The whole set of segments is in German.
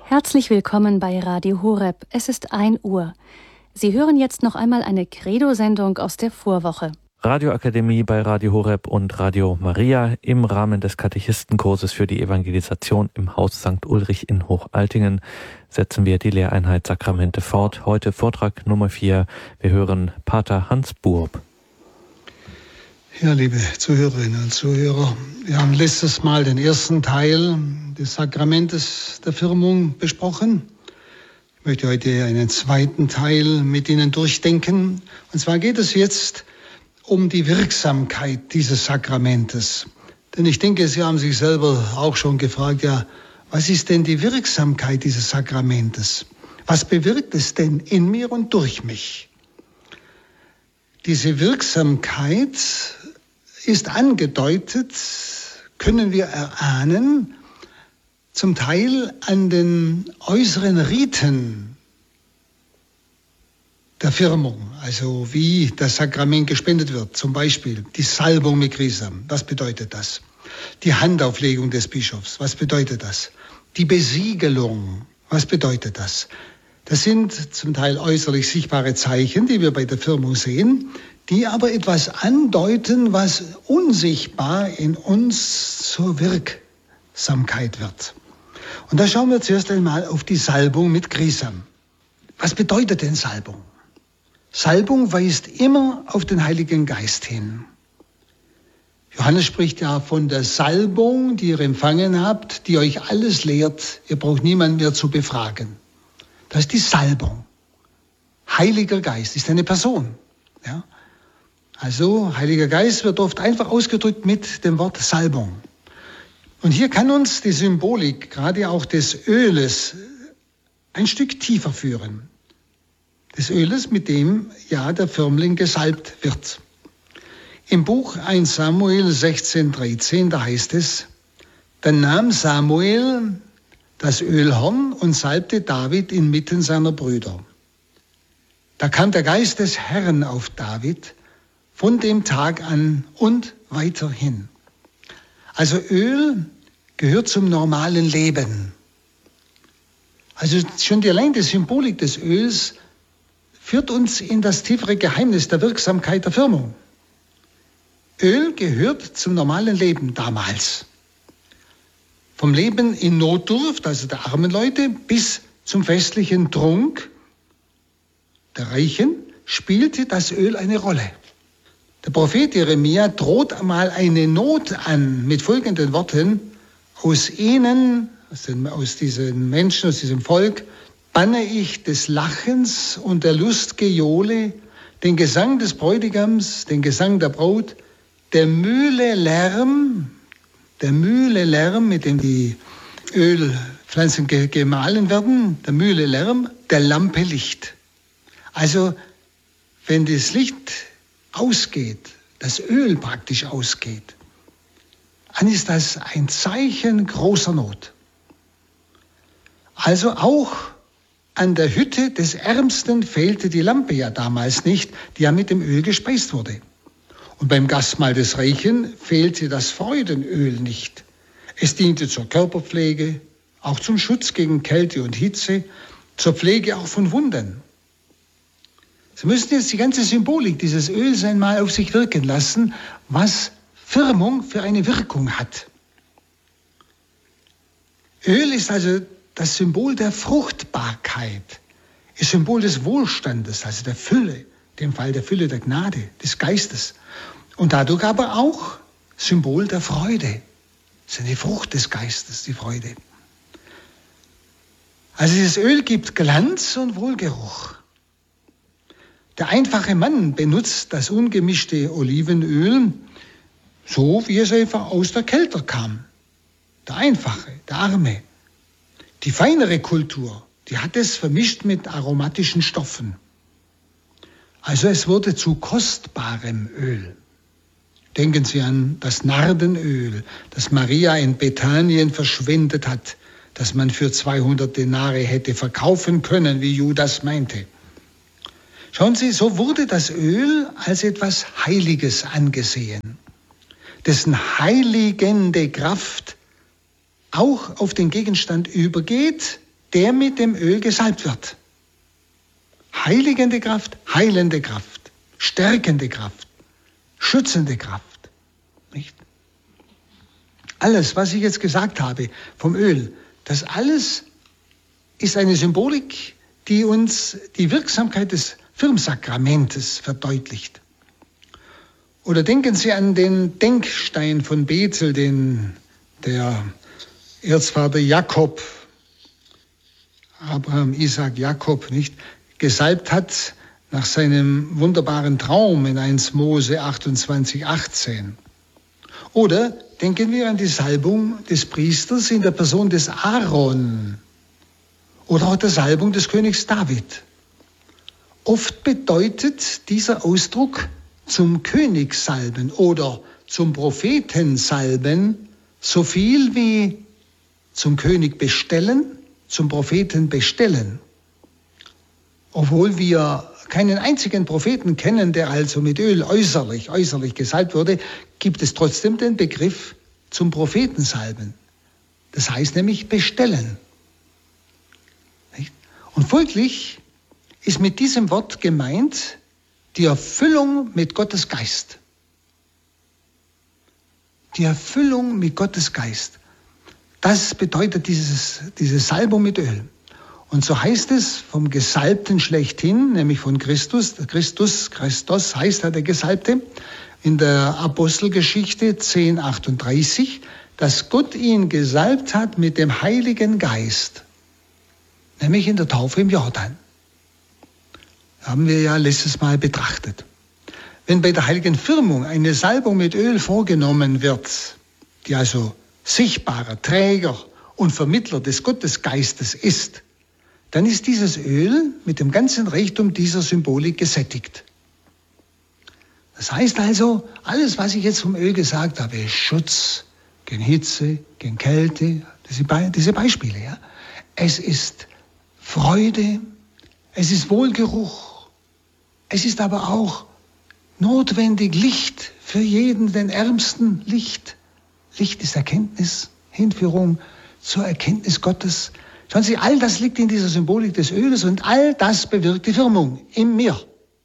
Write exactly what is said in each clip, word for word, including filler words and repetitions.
Herzlich willkommen bei Radio Horeb. Es ist ein Uhr. Sie hören jetzt noch einmal eine Credo-Sendung aus der Vorwoche. Radioakademie bei Radio Horeb und Radio Maria im Rahmen des Katechistenkurses für die Evangelisation im Haus Sankt Ulrich in Hochaltingen setzen wir die Lehreinheit Sakramente fort. Heute Vortrag Nummer vier. Wir hören Pater Hans Buob. Ja, liebe Zuhörerinnen und Zuhörer, wir haben letztes Mal den ersten Teil des Sakramentes der Firmung besprochen. Ich möchte heute einen zweiten Teil mit Ihnen durchdenken. Und zwar geht es jetzt um die Wirksamkeit dieses Sakramentes. Denn ich denke, Sie haben sich selber auch schon gefragt, ja, was ist denn die Wirksamkeit dieses Sakramentes? Was bewirkt es denn in mir und durch mich? Diese Wirksamkeit ist angedeutet, können wir erahnen, zum Teil an den äußeren Riten der Firmung, also wie das Sakrament gespendet wird. Zum Beispiel die Salbung mit Chrisam. Was bedeutet das? Die Handauflegung des Bischofs. Was bedeutet das? Die Besiegelung. Was bedeutet das? Das sind zum Teil äußerlich sichtbare Zeichen, die wir bei der Firmung sehen, die aber etwas andeuten, was unsichtbar in uns zur Wirksamkeit wird. Und da schauen wir zuerst einmal auf die Salbung mit Chrisam. Was bedeutet denn Salbung? Salbung weist immer auf den Heiligen Geist hin. Johannes spricht ja von der Salbung, die ihr empfangen habt, die euch alles lehrt. Ihr braucht niemanden mehr zu befragen. Das ist die Salbung. Heiliger Geist ist eine Person. Ja? Also Heiliger Geist wird oft einfach ausgedrückt mit dem Wort Salbung. Und hier kann uns die Symbolik, gerade auch des Öles, ein Stück tiefer führen. Des Öles, mit dem ja der Firmling gesalbt wird. Im Buch erster Samuel sechzehn dreizehn, da heißt es, dann nahm Samuel das Ölhorn und salbte David inmitten seiner Brüder. Da kam der Geist des Herrn auf David von dem Tag an und weiterhin. Also Öl gehört zum normalen Leben. Also schon die allein die Symbolik des Öls führt uns in das tiefere Geheimnis der Wirksamkeit der Firmung. Öl gehört zum normalen Leben damals. Vom Leben in Notdurft, also der armen Leute, bis zum festlichen Trunk der Reichen, spielte das Öl eine Rolle. Der Prophet Jeremia droht einmal eine Not an mit folgenden Worten: Aus ihnen, aus, den, aus diesen Menschen, aus diesem Volk, banne ich des Lachens und der Lust Gejohle, den Gesang des Bräutigams, den Gesang der Braut, der Mühle Lärm, der Mühle Lärm, mit dem die Ölpflanzen ge- gemahlen werden, der Mühle Lärm, der Lampe Licht. Also, wenn das Licht ausgeht, das Öl praktisch ausgeht, dann ist das ein Zeichen großer Not. Also auch an der Hütte des Ärmsten fehlte die Lampe ja damals nicht, die ja mit dem Öl gespeist wurde. Und beim Gastmahl des Reichen fehlte das Freudenöl nicht. Es diente zur Körperpflege, auch zum Schutz gegen Kälte und Hitze, zur Pflege auch von Wunden. Sie müssen jetzt die ganze Symbolik dieses Öls einmal auf sich wirken lassen, was Firmung für eine Wirkung hat. Öl ist also das Symbol der Fruchtbarkeit, ist Symbol des Wohlstandes, also der Fülle, in dem Fall der Fülle der Gnade, des Geistes. Und dadurch aber auch Symbol der Freude. Das ist eine Frucht des Geistes, die Freude. Also dieses Öl gibt Glanz und Wohlgeruch. Der einfache Mann benutzt das ungemischte Olivenöl so, wie es einfach aus der Kelter kam. Der Einfache, der Arme. Die feinere Kultur, die hat es vermischt mit aromatischen Stoffen. Also es wurde zu kostbarem Öl. Denken Sie an das Nardenöl, das Maria in Bethanien verschwendet hat, das man für zweihundert Denare hätte verkaufen können, wie Judas meinte. Schauen Sie, so wurde das Öl als etwas Heiliges angesehen, dessen heiligende Kraft auch auf den Gegenstand übergeht, der mit dem Öl gesalbt wird. Heiligende Kraft, heilende Kraft, stärkende Kraft, schützende Kraft. Nicht? Alles, was ich jetzt gesagt habe vom Öl, das alles ist eine Symbolik, die uns die Wirksamkeit des Firmsakramentes verdeutlicht. Oder denken Sie an den Denkstein von Bethel, den der Erzvater Jakob, Abraham, Isaac, Jakob, nicht, gesalbt hat nach seinem wunderbaren Traum in eins Mose achtundzwanzig, achtzehn. Oder denken wir an die Salbung des Priesters in der Person des Aaron oder auch der Salbung des Königs David. Oft bedeutet dieser Ausdruck zum König salben oder zum Propheten salben so viel wie zum König bestellen, zum Propheten bestellen. Obwohl wir keinen einzigen Propheten kennen, der also mit Öl äußerlich, äußerlich gesalbt wurde, gibt es trotzdem den Begriff zum Propheten salben. Das heißt nämlich bestellen. Und folglich ist mit diesem Wort gemeint die Erfüllung mit Gottes Geist. Die Erfüllung mit Gottes Geist. Das bedeutet dieses, diese Salbung mit Öl. Und so heißt es vom Gesalbten schlechthin, nämlich von Christus, Christus, Christus heißt er der Gesalbte, in der Apostelgeschichte zehn achtunddreißig, dass Gott ihn gesalbt hat mit dem Heiligen Geist, nämlich in der Taufe im Jordan. Haben wir ja letztes Mal betrachtet. Wenn bei der heiligen Firmung eine Salbung mit Öl vorgenommen wird, die also sichtbarer Träger und Vermittler des Gottesgeistes ist, dann ist dieses Öl mit dem ganzen Reichtum dieser Symbolik gesättigt. Das heißt also, alles, was ich jetzt vom Öl gesagt habe, ist Schutz gegen Hitze, gegen Kälte, diese, Be- diese Beispiele. Ja? Es ist Freude, es ist Wohlgeruch, es ist aber auch notwendig Licht für jeden, den Ärmsten Licht. Licht ist Erkenntnis, Hinführung zur Erkenntnis Gottes. Schauen Sie, all das liegt in dieser Symbolik des Öles und all das bewirkt die Firmung in mir.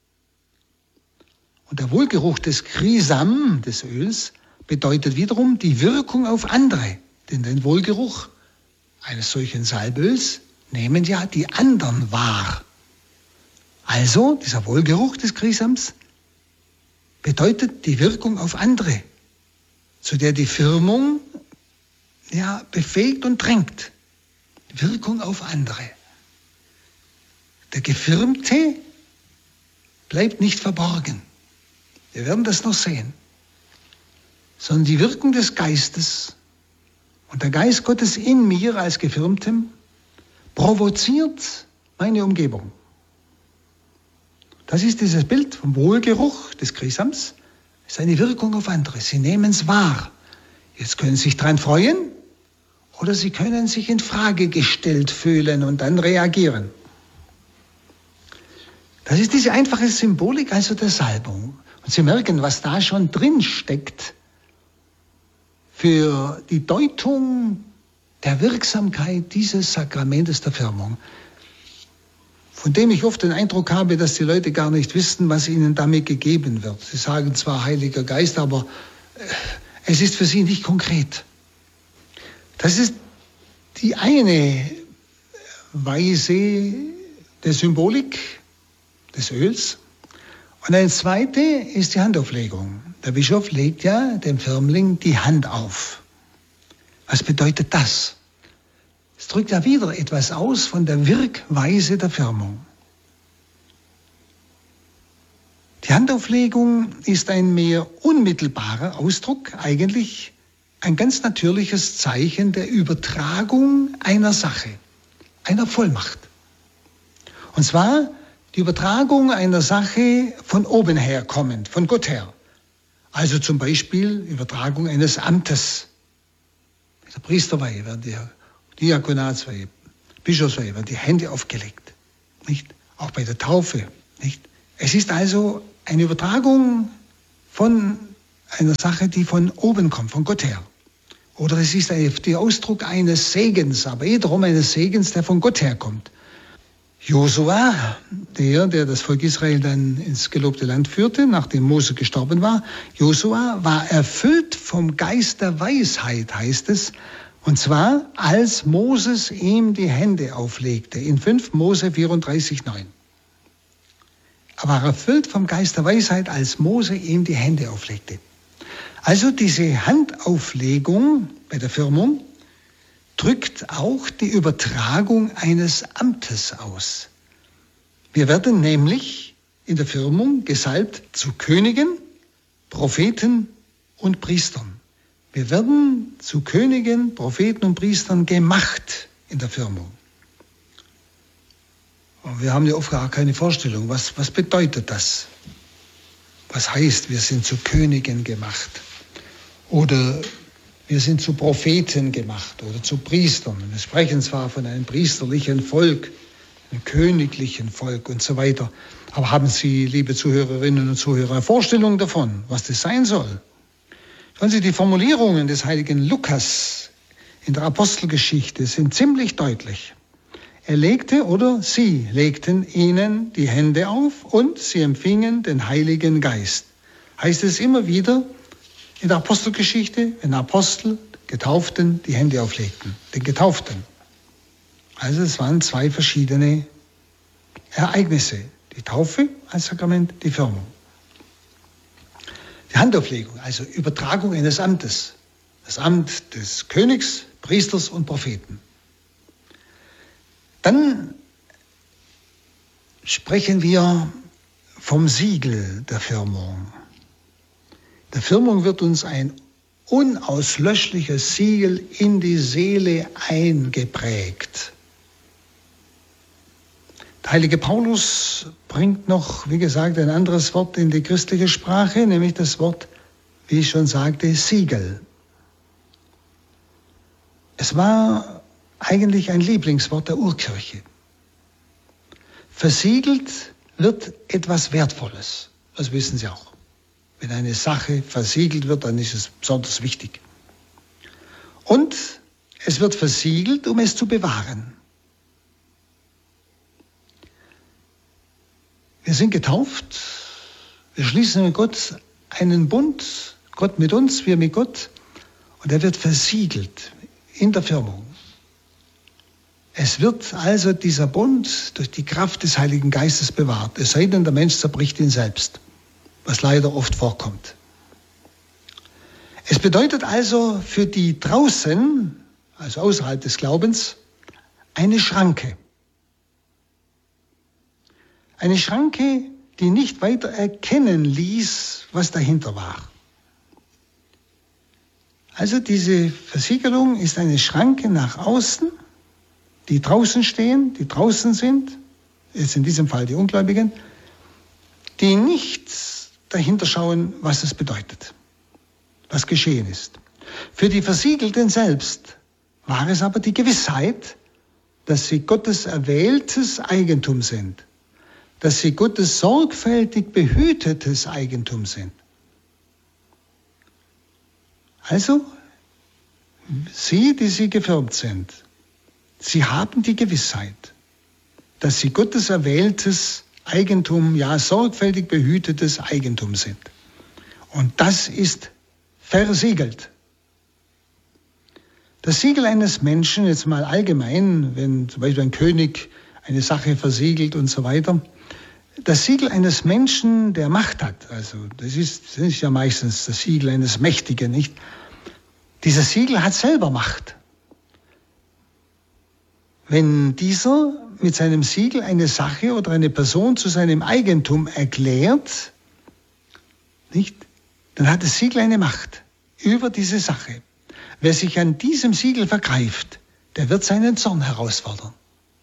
Und der Wohlgeruch des Chrisam, des Öls, bedeutet wiederum die Wirkung auf andere. Denn den Wohlgeruch eines solchen Salböls nehmen ja die anderen wahr. Also, dieser Wohlgeruch des Chrisams bedeutet die Wirkung auf andere, zu der die Firmung ja, befähigt und drängt. Wirkung auf andere. Der Gefirmte bleibt nicht verborgen. Wir werden das noch sehen. Sondern die Wirkung des Geistes und der Geist Gottes in mir als Gefirmtem provoziert meine Umgebung. Das ist dieses Bild vom Wohlgeruch des Chrisams. Das ist eine Wirkung auf andere. Sie nehmen es wahr. Jetzt können Sie sich daran freuen oder Sie können sich in Frage gestellt fühlen und dann reagieren. Das ist diese einfache Symbolik also der Salbung. Und Sie merken, was da schon drin steckt für die Deutung der Wirksamkeit dieses Sakramentes der Firmung, von dem ich oft den Eindruck habe, dass die Leute gar nicht wissen, was ihnen damit gegeben wird. Sie sagen zwar Heiliger Geist, aber es ist für sie nicht konkret. Das ist die eine Weise der Symbolik des Öls. Und eine zweite ist die Handauflegung. Der Bischof legt ja dem Firmling die Hand auf. Was bedeutet das? Es drückt ja wieder etwas aus von der Wirkweise der Firmung. Die Handauflegung ist ein mehr unmittelbarer Ausdruck, eigentlich ein ganz natürliches Zeichen der Übertragung einer Sache, einer Vollmacht. Und zwar die Übertragung einer Sache von oben her kommend, von Gott her. Also zum Beispiel Übertragung eines Amtes. Bei der Priesterweihe werden die Diakonatsweihe, Bischofsweihe werden die Hände aufgelegt. Nicht? Auch bei der Taufe. Nicht? Es ist also eine Übertragung von einer Sache, die von oben kommt, von Gott her. Oder es ist der Ausdruck eines Segens, aber wiederum eines Segens, der von Gott herkommt. Josua, der, der das Volk Israel dann ins gelobte Land führte, nachdem Mose gestorben war, Josua war erfüllt vom Geist der Weisheit, heißt es, und zwar als Moses ihm die Hände auflegte, in fünf Mose vierunddreißig, neun. Er war erfüllt vom Geist der Weisheit, als Mose ihm die Hände auflegte. Also diese Handauflegung bei der Firmung drückt auch die Übertragung eines Amtes aus. Wir werden nämlich in der Firmung gesalbt zu Königen, Propheten und Priestern. Wir werden zu Königen, Propheten und Priestern gemacht in der Firmung. Und wir haben ja oft gar keine Vorstellung, was, was bedeutet das? Was heißt, wir sind zu Königen gemacht? Oder wir sind zu Propheten gemacht oder zu Priestern. Wir sprechen zwar von einem priesterlichen Volk, einem königlichen Volk und so weiter. Aber haben Sie, liebe Zuhörerinnen und Zuhörer, eine Vorstellung davon, was das sein soll? Schauen Sie, die Formulierungen des heiligen Lukas in der Apostelgeschichte sind ziemlich deutlich. Er legte oder sie legten ihnen die Hände auf und sie empfingen den Heiligen Geist. Heißt es immer wieder in der Apostelgeschichte, wenn Apostel Getauften die Hände auflegten, den Getauften. Also es waren zwei verschiedene Ereignisse. Die Taufe als Sakrament, die Firmung. Die Handauflegung, also Übertragung eines Amtes. Das Amt des Königs, Priesters und Propheten. Dann sprechen wir vom Siegel der Firmung. Der Firmung wird uns ein unauslöschliches Siegel in die Seele eingeprägt. Der heilige Paulus bringt noch, wie gesagt, ein anderes Wort in die christliche Sprache, nämlich das Wort, wie ich schon sagte, Siegel. Es war eigentlich ein Lieblingswort der Urkirche. Versiegelt wird etwas Wertvolles. Das wissen Sie auch. Wenn eine Sache versiegelt wird, dann ist es besonders wichtig. Und es wird versiegelt, um es zu bewahren. Wir sind getauft, wir schließen mit Gott einen Bund, Gott mit uns, wir mit Gott, und er wird versiegelt in der Firmung. Es wird also dieser Bund durch die Kraft des Heiligen Geistes bewahrt, es sei denn, der Mensch zerbricht ihn selbst, was leider oft vorkommt. Es bedeutet also für die draußen, also außerhalb des Glaubens, eine Schranke. Eine Schranke, die nicht weiter erkennen ließ, was dahinter war. Also diese Versiegelung ist eine Schranke nach außen, die draußen stehen, die draußen sind, jetzt in diesem Fall die Ungläubigen, die nicht dahinter schauen, was es bedeutet, was geschehen ist. Für die Versiegelten selbst war es aber die Gewissheit, dass sie Gottes erwähltes Eigentum sind, dass sie Gottes sorgfältig behütetes Eigentum sind. Also, Sie, die Sie gefirmt sind, Sie haben die Gewissheit, dass Sie Gottes erwähltes Eigentum, ja sorgfältig behütetes Eigentum sind. Und das ist versiegelt. Das Siegel eines Menschen, jetzt mal allgemein, wenn zum Beispiel ein König eine Sache versiegelt und so weiter, das Siegel eines Menschen, der Macht hat, also das ist, das ist ja meistens das Siegel eines Mächtigen, nicht? Dieses Siegel hat selber Macht. Wenn dieser mit seinem Siegel eine Sache oder eine Person zu seinem Eigentum erklärt, nicht, dann hat das Siegel eine Macht über diese Sache. Wer sich an diesem Siegel vergreift, der wird seinen Zorn herausfordern.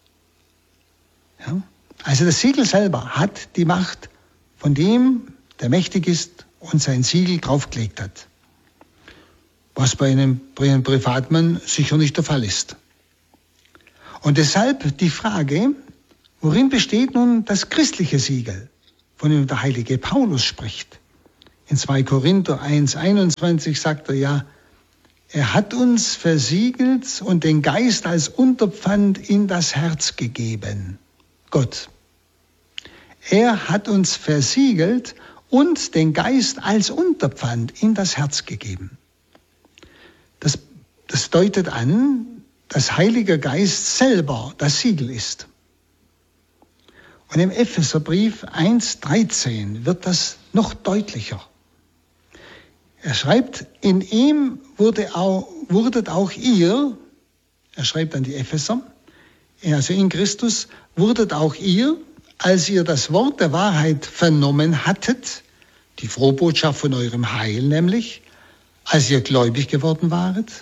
Ja? Also das Siegel selber hat die Macht von dem, der mächtig ist und sein Siegel draufgelegt hat. Was bei einem Privatmann sicher nicht der Fall ist. Und deshalb die Frage, worin besteht nun das christliche Siegel, von dem der heilige Paulus spricht? In zwei Korinther eins einundzwanzig sagt er ja, Er hat uns versiegelt und den Geist als Unterpfand in das Herz gegeben. Gott. Er hat uns versiegelt und den Geist als Unterpfand in das Herz gegeben. Das, das deutet an, dass Heiliger Geist selber das Siegel ist. Und im Epheserbrief eins dreizehn wird das noch deutlicher. Er schreibt, in ihm wurde auch, wurdet auch ihr, er schreibt an die Epheser, also in Christus wurdet auch ihr, als ihr das Wort der Wahrheit vernommen hattet, die Frohbotschaft von eurem Heil nämlich, als ihr gläubig geworden waret,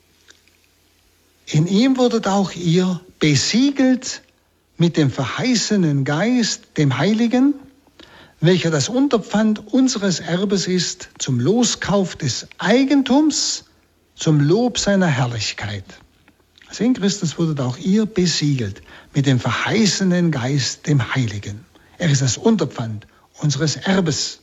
in ihm wurdet auch ihr besiegelt mit dem verheißenen Geist, dem Heiligen, welcher das Unterpfand unseres Erbes ist, zum Loskauf des Eigentums, zum Lob seiner Herrlichkeit. Also in Christus wurdet auch ihr besiegelt mit dem verheißenen Geist, dem Heiligen. Er ist das Unterpfand unseres Erbes.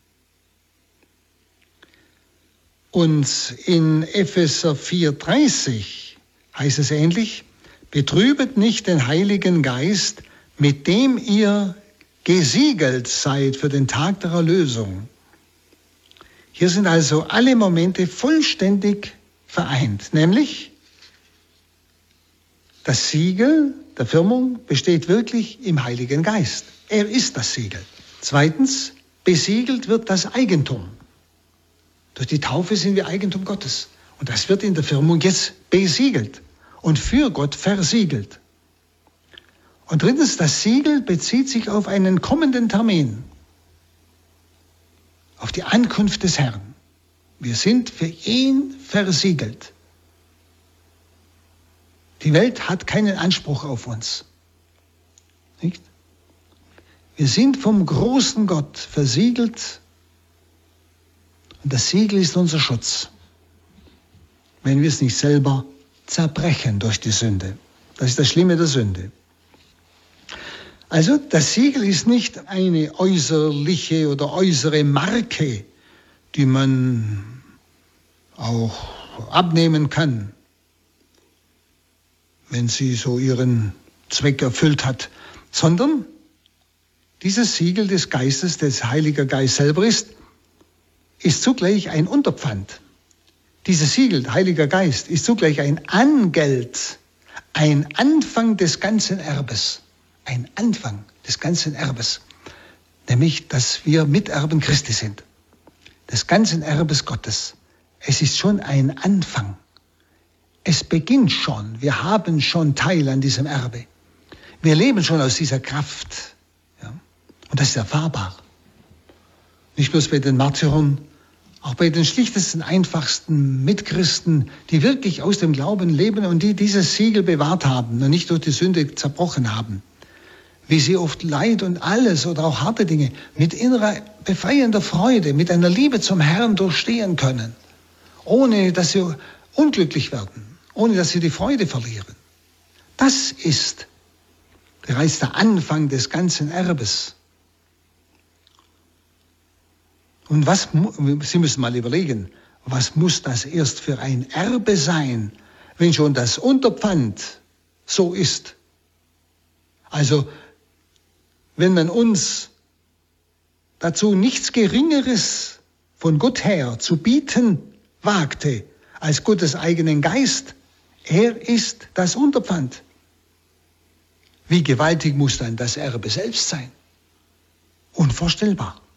Und in Epheser vier dreißig heißt es ähnlich, betrübet nicht den Heiligen Geist, mit dem ihr gesiegelt seid für den Tag der Erlösung. Hier sind also alle Momente vollständig vereint, nämlich das Siegel der Firmung besteht wirklich im Heiligen Geist. Er ist das Siegel. Zweitens, besiegelt wird das Eigentum. Durch die Taufe sind wir Eigentum Gottes. Und das wird in der Firmung jetzt besiegelt und für Gott versiegelt. Und drittens, das Siegel bezieht sich auf einen kommenden Termin, auf die Ankunft des Herrn. Wir sind für ihn versiegelt. Die Welt hat keinen Anspruch auf uns. Nicht? Wir sind vom großen Gott versiegelt und das Siegel ist unser Schutz, wenn wir es nicht selber zerbrechen durch die Sünde. Das ist das Schlimme der Sünde. Also das Siegel ist nicht eine äußerliche oder äußere Marke, die man auch abnehmen kann, wenn sie so ihren Zweck erfüllt hat, sondern dieses Siegel des Geistes, des Heiliger Geist selber ist, ist zugleich ein Unterpfand. Dieses Siegel, Heiliger Geist, ist zugleich ein Angeld, ein Anfang des ganzen Erbes. Ein Anfang des ganzen Erbes. Nämlich, dass wir Miterben Christi sind. Des ganzen Erbes Gottes. Es ist schon ein Anfang. Es beginnt schon. Wir haben schon Teil an diesem Erbe. Wir leben schon aus dieser Kraft. Ja? Und das ist erfahrbar. Nicht bloß bei den Märtyrern, auch bei den schlichtesten, einfachsten Mitchristen, die wirklich aus dem Glauben leben und die dieses Siegel bewahrt haben und nicht durch die Sünde zerbrochen haben. Wie sie oft Leid und alles oder auch harte Dinge mit innerer befreiender Freude, mit einer Liebe zum Herrn durchstehen können, ohne dass sie unglücklich werden, ohne dass sie die Freude verlieren. Das ist bereits der Anfang des ganzen Erbes. Und was, Sie müssen mal überlegen, was muss das erst für ein Erbe sein, wenn schon das Unterpfand so ist? Also, wenn man uns dazu nichts Geringeres von Gott her zu bieten wagte, als Gottes eigenen Geist, er ist das Unterpfand. Wie gewaltig muss dann das Erbe selbst sein? Unvorstellbar.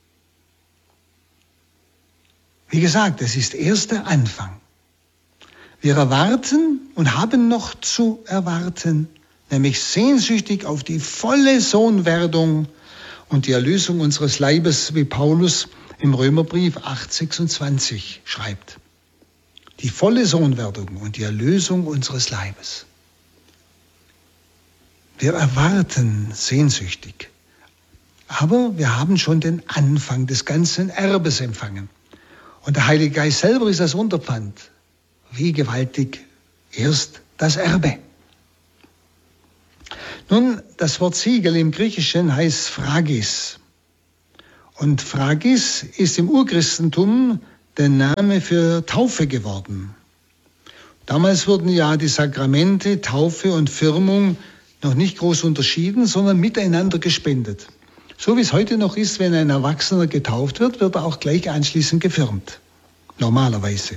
Wie gesagt, es ist erst der Anfang. Wir erwarten und haben noch zu erwarten, nämlich sehnsüchtig auf die volle Sohnwerdung und die Erlösung unseres Leibes, wie Paulus im Römerbrief acht sechsundzwanzig schreibt. Die volle Sohnwerdung und die Erlösung unseres Leibes. Wir erwarten sehnsüchtig, aber wir haben schon den Anfang des ganzen Erbes empfangen. Und der Heilige Geist selber ist das Unterpfand. Wie gewaltig erst das Erbe. Nun, das Wort Siegel im Griechischen heißt Phragis. Und Phragis ist im Urchristentum der Name für Taufe geworden. Damals wurden ja die Sakramente, Taufe und Firmung noch nicht groß unterschieden, sondern miteinander gespendet. So wie es heute noch ist, wenn ein Erwachsener getauft wird, wird er auch gleich anschließend gefirmt. Normalerweise.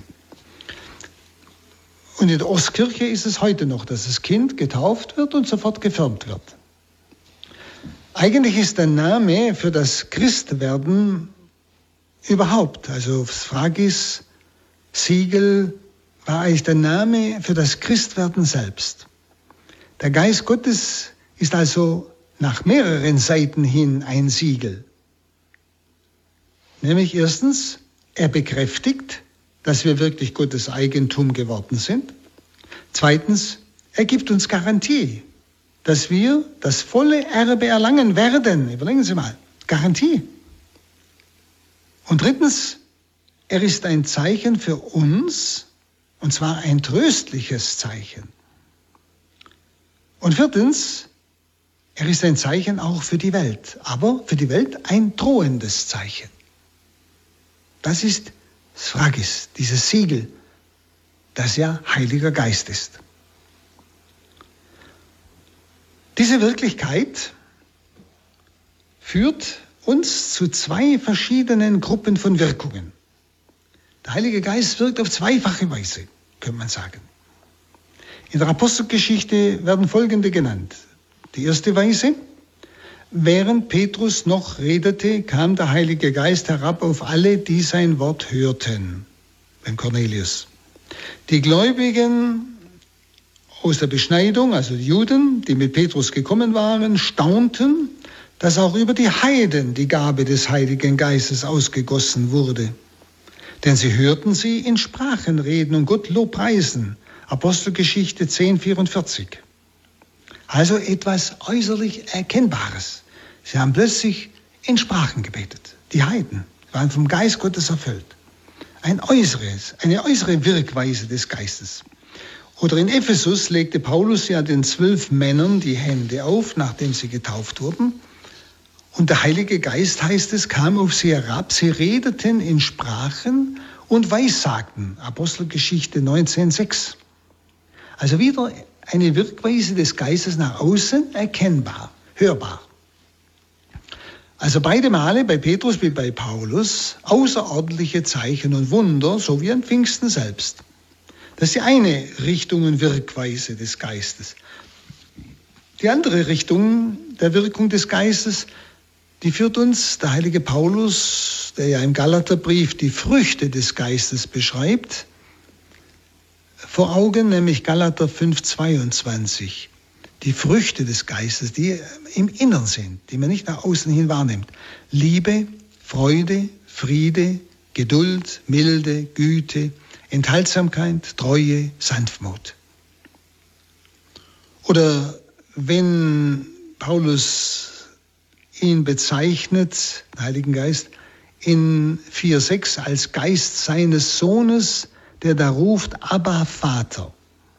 Und in der Ostkirche ist es heute noch, dass das Kind getauft wird und sofort gefirmt wird. Eigentlich ist der Name für das Christwerden überhaupt, also Phragis, Siegel, war eigentlich der Name für das Christwerden selbst. Der Geist Gottes ist also nach mehreren Seiten hin ein Siegel. Nämlich erstens, er bekräftigt, dass wir wirklich Gottes Eigentum geworden sind. Zweitens, er gibt uns Garantie, dass wir das volle Erbe erlangen werden. Überlegen Sie mal, Garantie. Und drittens, er ist ein Zeichen für uns, und zwar ein tröstliches Zeichen. Und viertens, er ist ein Zeichen auch für die Welt, aber für die Welt ein drohendes Zeichen. Das ist Phragis, dieses Siegel, das ja Heiliger Geist ist. Diese Wirklichkeit führt uns zu zwei verschiedenen Gruppen von Wirkungen. Der Heilige Geist wirkt auf zweifache Weise, könnte man sagen. In der Apostelgeschichte werden folgende genannt. Die erste Weise: Während Petrus noch redete, kam der Heilige Geist herab auf alle, die sein Wort hörten. Beim Cornelius. Die Gläubigen aus der Beschneidung, also die Juden, die mit Petrus gekommen waren, staunten, dass auch über die Heiden die Gabe des Heiligen Geistes ausgegossen wurde. Denn sie hörten sie in Sprachen reden und Gott lobpreisen. Apostelgeschichte zehn vierundvierzig. Also etwas äußerlich Erkennbares. Sie haben plötzlich in Sprachen gebetet. Die Heiden waren vom Geist Gottes erfüllt. Ein äußeres, eine äußere Wirkweise des Geistes. Oder in Ephesus legte Paulus ja den zwölf Männern die Hände auf, nachdem sie getauft wurden. Und der Heilige Geist, heißt es, kam auf sie herab. Sie redeten in Sprachen und weissagten. Apostelgeschichte neunzehn sechs. Also wieder eine Wirkweise des Geistes nach außen erkennbar, hörbar. Also beide Male, bei Petrus wie bei Paulus, außerordentliche Zeichen und Wunder, so wie an Pfingsten selbst. Das ist die eine Richtung und Wirkweise des Geistes. Die andere Richtung der Wirkung des Geistes, die führt uns der heilige Paulus, der ja im Galaterbrief die Früchte des Geistes beschreibt, vor Augen, nämlich Galater fünf zweiundzwanzig. Die Früchte des Geistes, die im Innern sind, die man nicht nach außen hin wahrnimmt. Liebe, Freude, Friede, Geduld, Milde, Güte, Enthaltsamkeit, Treue, Sanftmut. Oder wenn Paulus ihn bezeichnet, den Heiligen Geist, in vier sechs als Geist seines Sohnes, der da ruft, Abba, Vater.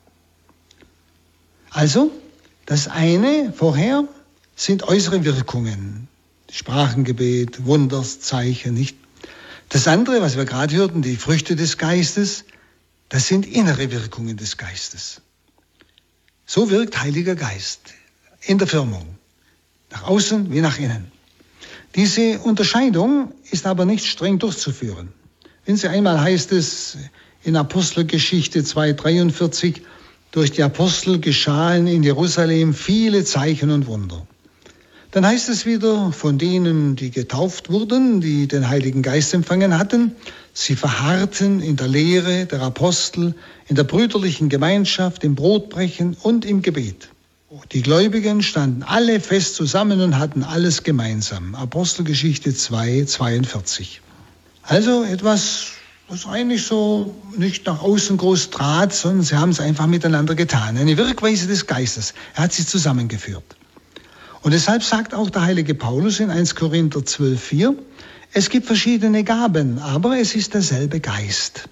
Also, das eine vorher sind äußere Wirkungen, Sprachengebet, Wunderszeichen, nicht? Das andere, was wir gerade hörten, die Früchte des Geistes, das sind innere Wirkungen des Geistes. So wirkt Heiliger Geist in der Firmung, nach außen wie nach innen. Diese Unterscheidung ist aber nicht streng durchzuführen. Wenn sie einmal heißt es in Apostelgeschichte zwei dreiundvierzig, durch die Apostel geschahen in Jerusalem viele Zeichen und Wunder. Dann heißt es wieder von denen, die getauft wurden, die den Heiligen Geist empfangen hatten, sie verharrten in der Lehre der Apostel, in der brüderlichen Gemeinschaft, im Brotbrechen und im Gebet. Die Gläubigen standen alle fest zusammen und hatten alles gemeinsam. Apostelgeschichte zwei zweiundvierzig. Also etwas, was eigentlich so nicht nach außen groß trat, sondern sie haben es einfach miteinander getan. Eine Wirkweise des Geistes. Er hat sie zusammengeführt. Und deshalb sagt auch der heilige Paulus in erster Korinther zwölf vier, es gibt verschiedene Gaben, aber es ist derselbe Geist.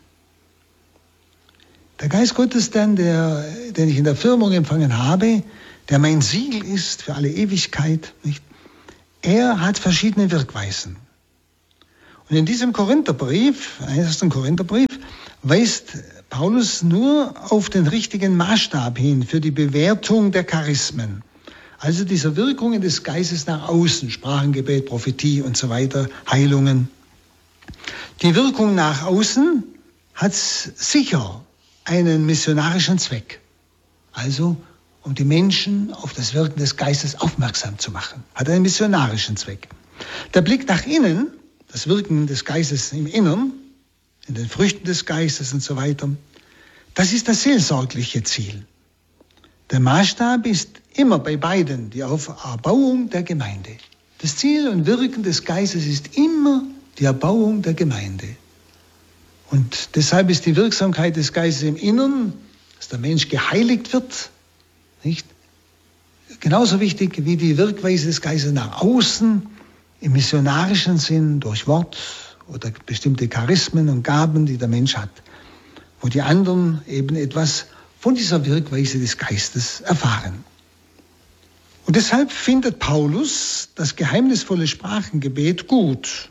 Der Geist Gottes dann, der, den ich in der Firmung empfangen habe, der mein Siegel ist für alle Ewigkeit, nicht? Er hat verschiedene Wirkweisen. Und in diesem Korintherbrief, ersten Korintherbrief, weist Paulus nur auf den richtigen Maßstab hin für die Bewertung der Charismen. Also dieser Wirkungen des Geistes nach außen, Sprachengebet, Prophetie und so weiter, Heilungen. Die Wirkung nach außen hat sicher einen missionarischen Zweck. Also, um die Menschen auf das Wirken des Geistes aufmerksam zu machen. Hat einen missionarischen Zweck. Der Blick nach innen, das Wirken des Geistes im Innern, in den Früchten des Geistes und so weiter, das ist das seelsorgliche Ziel. Der Maßstab ist immer bei beiden die Auferbauung der Gemeinde. Das Ziel und Wirken des Geistes ist immer die Erbauung der Gemeinde. Und deshalb ist die Wirksamkeit des Geistes im Innern, dass der Mensch geheiligt wird, nicht? Genauso wichtig wie die Wirkweise des Geistes nach außen, im missionarischen Sinn, durch Wort oder bestimmte Charismen und Gaben, die der Mensch hat, wo die anderen eben etwas von dieser Wirkweise des Geistes erfahren. Und deshalb findet Paulus das geheimnisvolle Sprachengebet gut.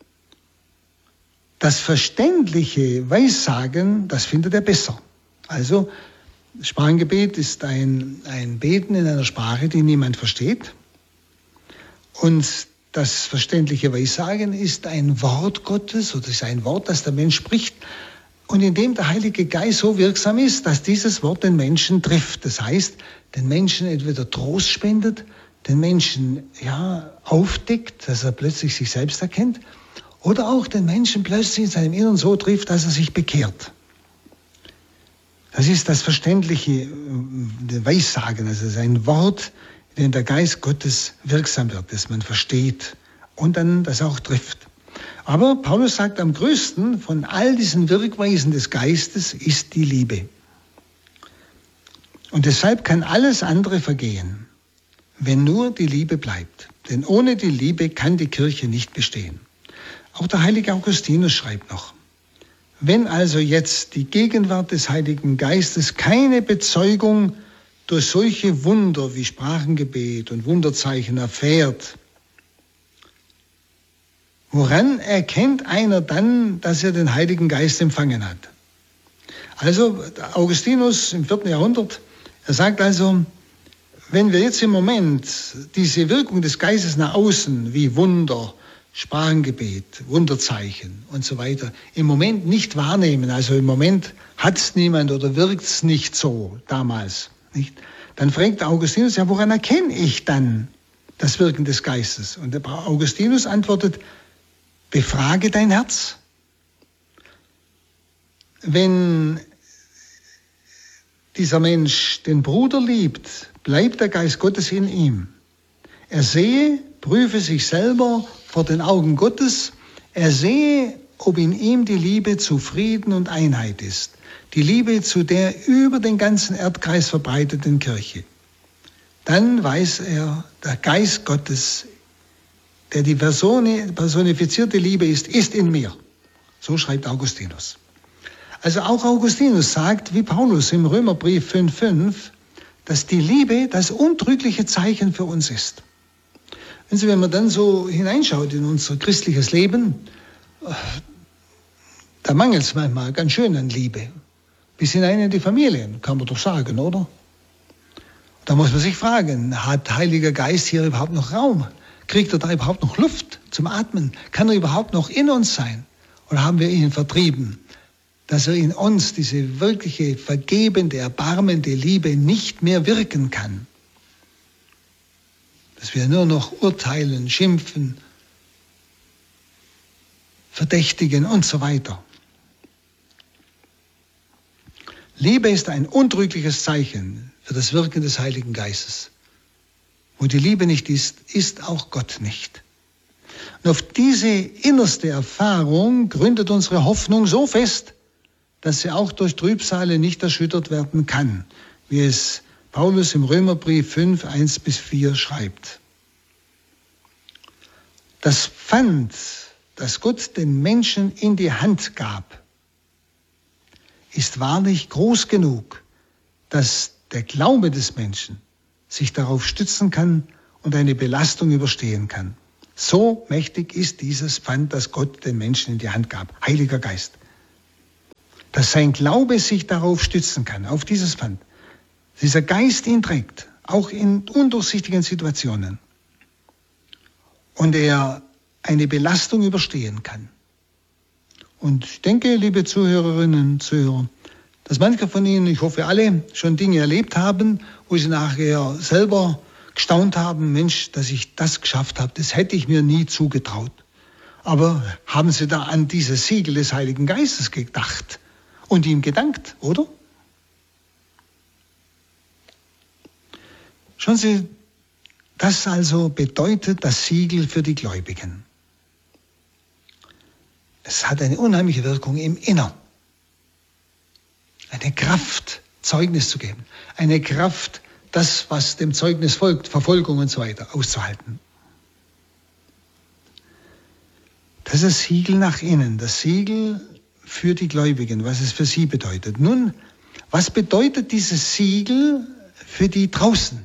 Das verständliche Weissagen, das findet er besser. Also, Sprachengebet ist ein, ein Beten in einer Sprache, die niemand versteht. Und das verständliche Weissagen ist ein Wort Gottes, oder ist ein Wort, das der Mensch spricht, und in dem der Heilige Geist so wirksam ist, dass dieses Wort den Menschen trifft. Das heißt, den Menschen entweder Trost spendet, den Menschen ja aufdeckt, dass er plötzlich sich selbst erkennt, oder auch den Menschen plötzlich in seinem Inneren so trifft, dass er sich bekehrt. Das ist das verständliche Weissagen, also es ist ein Wort, in dem der Geist Gottes wirksam wird, das man versteht und dann das auch trifft. Aber Paulus sagt, am größten von all diesen Wirkweisen des Geistes ist die Liebe. Und deshalb kann alles andere vergehen, wenn nur die Liebe bleibt. Denn ohne die Liebe kann die Kirche nicht bestehen. Auch der heilige Augustinus schreibt noch, wenn also jetzt die Gegenwart des Heiligen Geistes keine Bezeugung durch solche Wunder wie Sprachengebet und Wunderzeichen erfährt, woran erkennt einer dann, dass er den Heiligen Geist empfangen hat? Also Augustinus im vierten Jahrhundert, er sagt also, wenn wir jetzt im Moment diese Wirkung des Geistes nach außen, wie Wunder, Sprachengebet, Wunderzeichen und so weiter, im Moment nicht wahrnehmen, also im Moment hat es niemand oder wirkt es nicht so damals, nicht? Dann fragt Augustinus, ja, woran erkenne ich dann das Wirken des Geistes? Und der Augustinus antwortet, befrage dein Herz. Wenn dieser Mensch den Bruder liebt, bleibt der Geist Gottes in ihm. Er sehe, prüfe sich selber vor den Augen Gottes. Er sehe, ob in ihm die Liebe zu Frieden und Einheit ist. Die Liebe zu der über den ganzen Erdkreis verbreiteten Kirche. Dann weiß er, der Geist Gottes, der die personifizierte Liebe ist, ist in mir. So schreibt Augustinus. Also auch Augustinus sagt, wie Paulus im Römerbrief fünf fünf, dass die Liebe das untrügliche Zeichen für uns ist. Wenn Sie, wenn man dann so hineinschaut in unser christliches Leben, da mangelt es manchmal ganz schön an Liebe. Bis hinein in die Familien, kann man doch sagen, oder? Da muss man sich fragen, hat Heiliger Geist hier überhaupt noch Raum? Kriegt er da überhaupt noch Luft zum Atmen? Kann er überhaupt noch in uns sein? Oder haben wir ihn vertrieben, dass er in uns diese wirkliche vergebende, erbarmende Liebe nicht mehr wirken kann? Dass wir nur noch urteilen, schimpfen, verdächtigen und so weiter. Liebe ist ein untrügliches Zeichen für das Wirken des Heiligen Geistes. Wo die Liebe nicht ist, ist auch Gott nicht. Und auf diese innerste Erfahrung gründet unsere Hoffnung so fest, dass sie auch durch Trübsale nicht erschüttert werden kann, wie es Paulus im Römerbrief fünf, eins bis vier schreibt. Das Pfand, das Gott den Menschen in die Hand gab, ist wahrlich groß genug, dass der Glaube des Menschen sich darauf stützen kann und eine Belastung überstehen kann. So mächtig ist dieses Pfand, das Gott den Menschen in die Hand gab. Heiliger Geist. dass sein Glaube sich darauf stützen kann, auf dieses Pfand. Dieser Geist ihn trägt, auch in undurchsichtigen Situationen. Und er eine Belastung überstehen kann. Und ich denke, liebe Zuhörerinnen und Zuhörer, dass manche von Ihnen, ich hoffe alle, schon Dinge erlebt haben, wo sie nachher selber gestaunt haben, Mensch, dass ich das geschafft habe, das hätte ich mir nie zugetraut. Aber haben Sie da an dieses Siegel des Heiligen Geistes gedacht und ihm gedankt, oder? Schauen Sie, das also bedeutet das Siegel für die Gläubigen. Es hat eine unheimliche Wirkung im Innern. Eine Kraft, Zeugnis zu geben. Eine Kraft, das, was dem Zeugnis folgt, Verfolgung und so weiter, auszuhalten. Das ist das Siegel nach innen, das Siegel für die Gläubigen, was es für sie bedeutet. Nun, was bedeutet dieses Siegel für die draußen?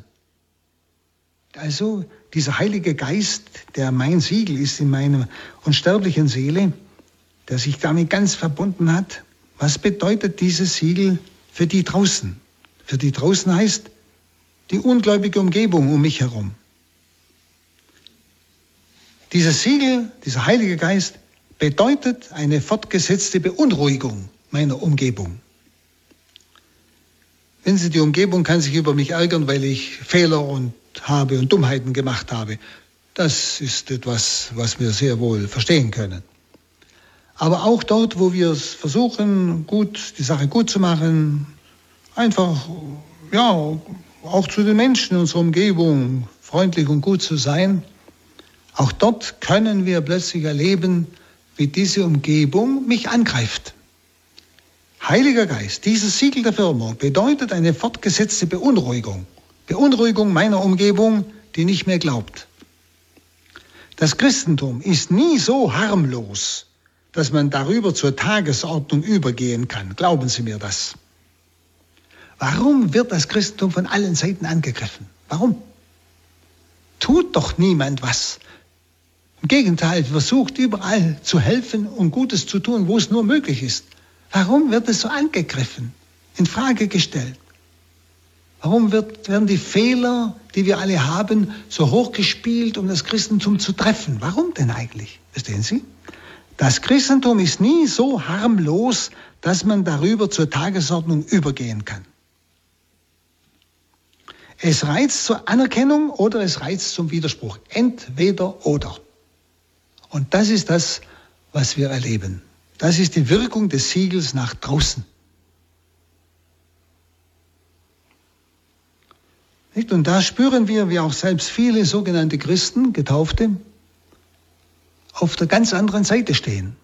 Also dieser Heilige Geist, der mein Siegel ist in meiner unsterblichen Seele, der sich damit ganz verbunden hat, was bedeutet dieses Siegel für die draußen? Für die draußen heißt die ungläubige Umgebung um mich herum. Dieses Siegel, dieser Heilige Geist, bedeutet eine fortgesetzte Beunruhigung meiner Umgebung. Wenn Sie, die Umgebung kann sich über mich ärgern, weil ich Fehler und habe und Dummheiten gemacht habe. Das ist etwas, was wir sehr wohl verstehen können. Aber auch dort, wo wir es versuchen, gut, die Sache gut zu machen, einfach, ja, auch zu den Menschen in unserer Umgebung freundlich und gut zu sein, auch dort können wir plötzlich erleben, wie diese Umgebung mich angreift. Heiliger Geist, dieses Siegel der Firmung bedeutet eine fortgesetzte Beunruhigung. Beunruhigung meiner Umgebung, die nicht mehr glaubt. Das Christentum ist nie so harmlos, dass man darüber zur Tagesordnung übergehen kann. Glauben Sie mir das. Warum wird das Christentum von allen Seiten angegriffen? Warum? Tut doch niemand was. Im Gegenteil, versucht überall zu helfen und Gutes zu tun, wo es nur möglich ist. Warum wird es so angegriffen, in Frage gestellt? Warum wird, werden die Fehler, die wir alle haben, so hochgespielt, um das Christentum zu treffen? Warum denn eigentlich? Verstehen Sie? Das Christentum ist nie so harmlos, dass man darüber zur Tagesordnung übergehen kann. Es reizt zur Anerkennung oder es reizt zum Widerspruch. Entweder oder. Und das ist das, was wir erleben. Das ist die Wirkung des Siegels nach draußen. Nicht? Und da spüren wir, wie auch selbst viele sogenannte Christen, Getaufte, auf der ganz anderen Seite stehen.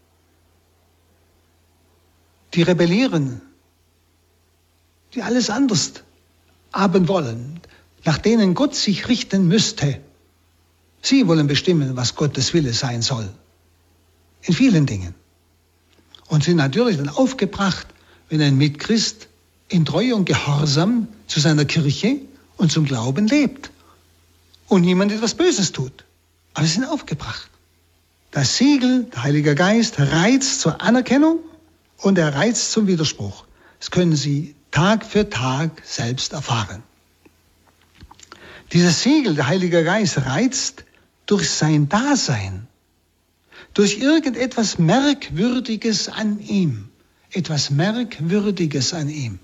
Die rebellieren, die alles anders haben wollen, nach denen Gott sich richten müsste. Sie wollen bestimmen, was Gottes Wille sein soll. In vielen Dingen. Und sind natürlich dann aufgebracht, wenn ein Mitchrist in Treue und Gehorsam zu seiner Kirche und zum Glauben lebt und niemand etwas Böses tut. Aber sie sind aufgebracht. Das Siegel, der Heilige Geist, reizt zur Anerkennung und er reizt zum Widerspruch. Das können Sie Tag für Tag selbst erfahren. Dieses Siegel, der Heilige Geist, reizt durch sein Dasein, durch irgendetwas Merkwürdiges an ihm. Etwas Merkwürdiges an ihm.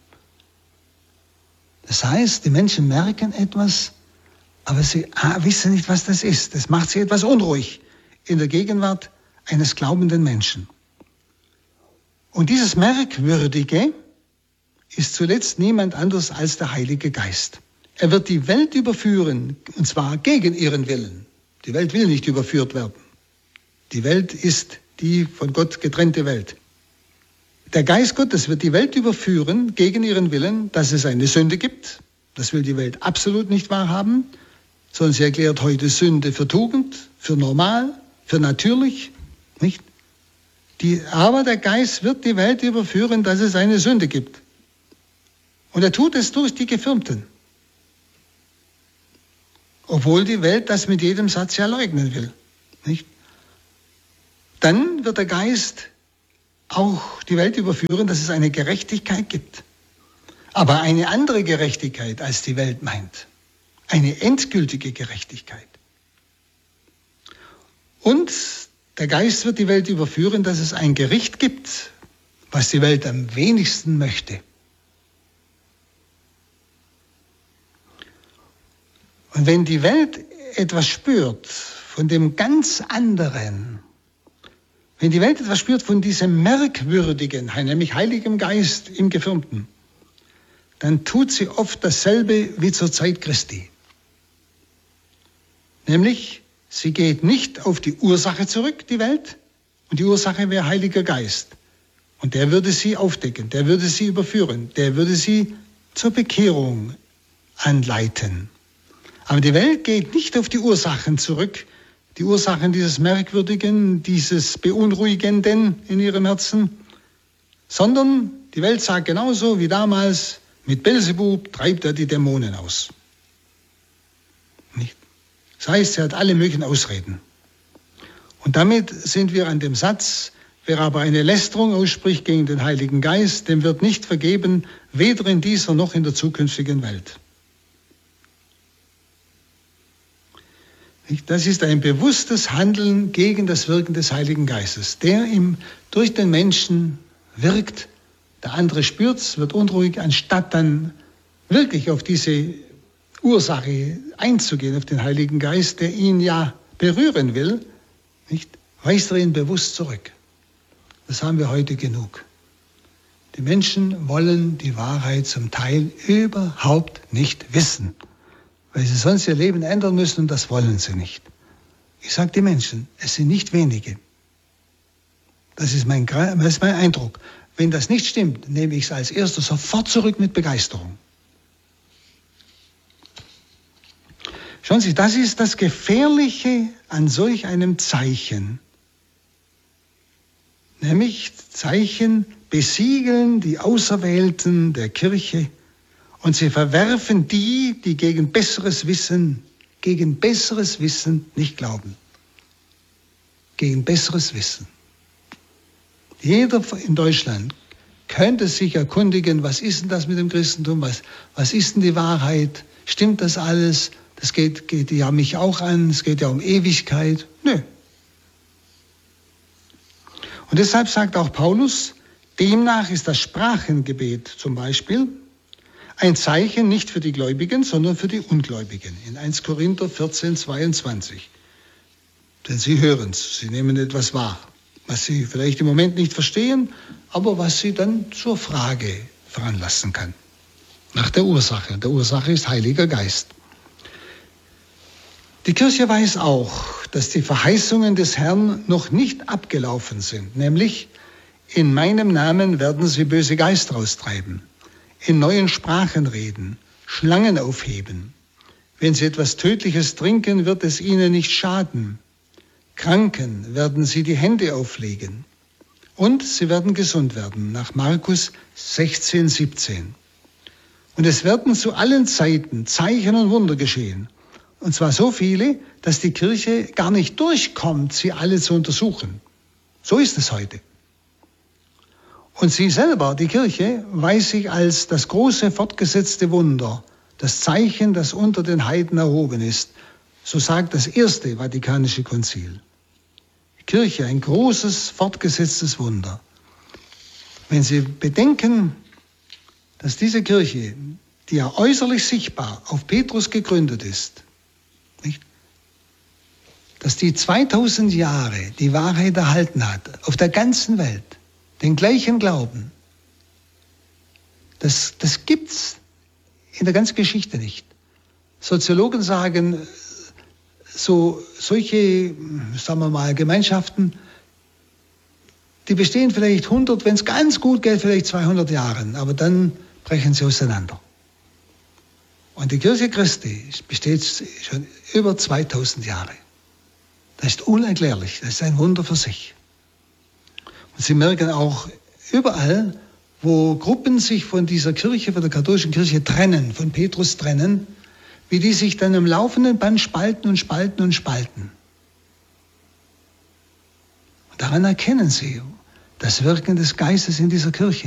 Das heißt, die Menschen merken etwas, aber sie ah, wissen nicht, was das ist. Das macht sie etwas unruhig in der Gegenwart eines glaubenden Menschen. Und dieses Merkwürdige ist zuletzt niemand anderes als der Heilige Geist. Er wird die Welt überführen, und zwar gegen ihren Willen. Die Welt will nicht überführt werden. Die Welt ist die von Gott getrennte Welt. Der Geist Gottes wird die Welt überführen gegen ihren Willen, dass es eine Sünde gibt. Das will die Welt absolut nicht wahrhaben, sondern sie erklärt heute Sünde für Tugend, für normal, für natürlich, nicht? Die, aber der Geist wird die Welt überführen, dass es eine Sünde gibt. Und er tut es durch die Gefirmten. Obwohl die Welt das mit jedem Satz ja leugnen will, nicht? Dann wird der Geist auch die Welt überführen, dass es eine Gerechtigkeit gibt. Aber eine andere Gerechtigkeit, als die Welt meint. Eine endgültige Gerechtigkeit. Und der Geist wird die Welt überführen, dass es ein Gericht gibt, was die Welt am wenigsten möchte. Und wenn die Welt etwas spürt von dem ganz anderen, wenn die Welt etwas spürt von diesem merkwürdigen, nämlich Heiligem Geist im Gefirmten, dann tut sie oft dasselbe wie zur Zeit Christi. Nämlich, sie geht nicht auf die Ursache zurück, die Welt, und die Ursache wäre Heiliger Geist. Und der würde sie aufdecken, der würde sie überführen, der würde sie zur Bekehrung anleiten. Aber die Welt geht nicht auf die Ursachen zurück, die Ursachen dieses Merkwürdigen, dieses Beunruhigenden in ihrem Herzen, sondern die Welt sagt genauso wie damals, mit Belzebub treibt er die Dämonen aus. Nicht? Das heißt, er hat alle möglichen Ausreden. Und damit sind wir an dem Satz, wer aber eine Lästerung ausspricht gegen den Heiligen Geist, dem wird nicht vergeben, weder in dieser noch in der zukünftigen Welt. Das ist ein bewusstes Handeln gegen das Wirken des Heiligen Geistes, der ihm durch den Menschen wirkt. Der andere spürt es, wird unruhig, anstatt dann wirklich auf diese Ursache einzugehen, auf den Heiligen Geist, der ihn ja berühren will, nicht, weist er ihn bewusst zurück. Das haben wir heute genug. Die Menschen wollen die Wahrheit zum Teil überhaupt nicht wissen, weil sie sonst ihr Leben ändern müssen, und das wollen sie nicht. Ich sage die Menschen, es sind nicht wenige. Das ist mein, das ist mein Eindruck. Wenn das nicht stimmt, nehme ich es als erstes sofort zurück mit Begeisterung. Schauen Sie, das ist das Gefährliche an solch einem Zeichen. Nämlich Zeichen besiegeln die Auserwählten der Kirche und sie verwerfen die, die gegen besseres Wissen, gegen besseres Wissen nicht glauben. Gegen besseres Wissen. Jeder in Deutschland könnte sich erkundigen, was ist denn das mit dem Christentum, was, was ist denn die Wahrheit, stimmt das alles, das geht, geht ja mich auch an, es geht ja um Ewigkeit. Nö. Und deshalb sagt auch Paulus, demnach ist das Sprachengebet zum Beispiel ein Zeichen nicht für die Gläubigen, sondern für die Ungläubigen. In erster Korinther vierzehn, zweiundzwanzig. Denn sie hören es, sie nehmen etwas wahr, was sie vielleicht im Moment nicht verstehen, aber was sie dann zur Frage veranlassen kann. Nach der Ursache. Der Ursache ist Heiliger Geist. Die Kirche weiß auch, dass die Verheißungen des Herrn noch nicht abgelaufen sind. Nämlich, in meinem Namen werden sie böse Geister austreiben, in neuen Sprachen reden, Schlangen aufheben. Wenn sie etwas Tödliches trinken, wird es ihnen nicht schaden. Kranken werden sie die Hände auflegen. Und sie werden gesund werden, nach Markus sechzehn, siebzehn. Und es werden zu allen Zeiten Zeichen und Wunder geschehen. Und zwar so viele, dass die Kirche gar nicht durchkommt, sie alle zu untersuchen. So ist es heute. Und sie selber, die Kirche, weiß sich als das große fortgesetzte Wunder, das Zeichen, das unter den Heiden erhoben ist. So sagt das erste Vatikanische Konzil. Die Kirche, ein großes, fortgesetztes Wunder. Wenn Sie bedenken, dass diese Kirche, die ja äußerlich sichtbar auf Petrus gegründet ist, nicht? Dass die zweitausend Jahre die Wahrheit erhalten hat, auf der ganzen Welt, den gleichen Glauben, das, das gibt's in der ganzen Geschichte nicht. Soziologen sagen, so solche, sagen wir mal, Gemeinschaften, die bestehen vielleicht hundert, wenn es ganz gut geht, vielleicht zweihundert Jahren, aber dann brechen sie auseinander. Und die Kirche Christi besteht schon über zweitausend Jahre. Das ist unerklärlich, das ist ein Wunder für sich. Und Sie merken auch überall, wo Gruppen sich von dieser Kirche, von der katholischen Kirche trennen, von Petrus trennen, wie die sich dann im laufenden Band spalten und spalten und spalten. Und daran erkennen Sie, das Wirken des Geistes in dieser Kirche.